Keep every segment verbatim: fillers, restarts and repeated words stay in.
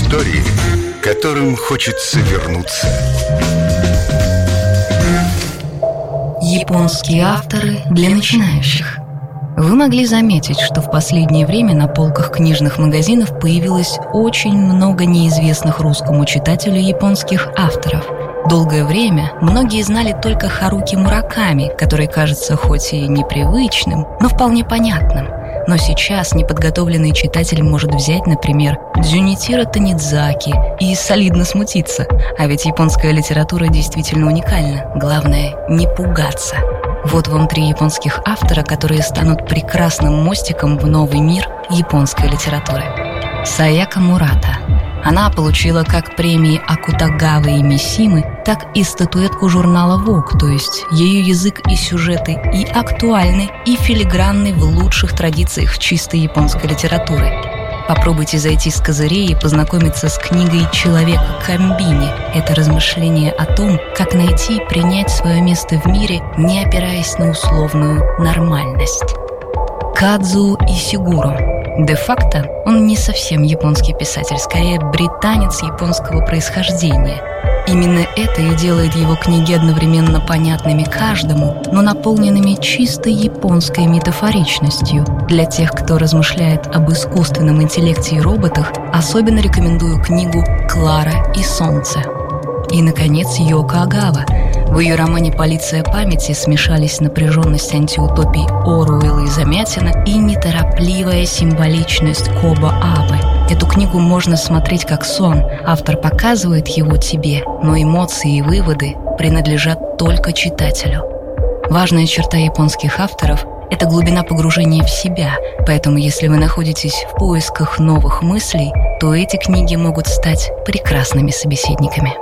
Истории, которым хочется вернуться. Японские авторы для начинающих. Вы могли заметить, что в последнее время на полках книжных магазинов появилось очень много неизвестных русскому читателю японских авторов. Долгое время многие знали только Харуки Мураками, который кажется хоть и непривычным, но вполне понятным. Но сейчас неподготовленный читатель может взять, например, Дзюнитиро Танидзаки и солидно смутиться. А ведь японская литература действительно уникальна. Главное — не пугаться. Вот вам три японских автора, которые станут прекрасным мостиком в новый мир японской литературы. Саяка Мурата. Она получила как премии Акутагавы и Мисимы, так и статуэтку журнала Vogue, то есть ее язык и сюжеты и актуальны, и филигранны в лучших традициях чистой японской литературы. Попробуйте зайти с козырей и познакомиться с книгой «Человека-комбини». Это размышление о том, как найти и принять свое место в мире, не опираясь на условную нормальность. Кадзу Исигуро. Де-факто он не совсем японский писатель, скорее британец японского происхождения. Именно это и делает его книги одновременно понятными каждому, но наполненными чисто японской метафоричностью. Для тех, кто размышляет об искусственном интеллекте и роботах, особенно рекомендую книгу «Клара и солнце». И, наконец, Йоко Агава. В ее романе «Полиция памяти» смешались напряженность антиутопий Оруэлла и Замятина и неторопливая символичность Коба Абэ. Эту книгу можно смотреть как сон. Автор показывает его тебе, но эмоции и выводы принадлежат только читателю. Важная черта японских авторов — это глубина погружения в себя, поэтому если вы находитесь в поисках новых мыслей, то эти книги могут стать прекрасными собеседниками.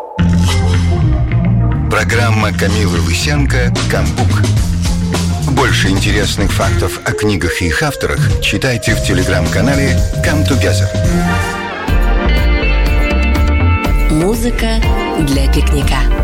Программа Камилы Лысенко «Камбук». Больше интересных фактов о книгах и их авторах читайте в телеграм-канале Come Together. Музыка для пикника.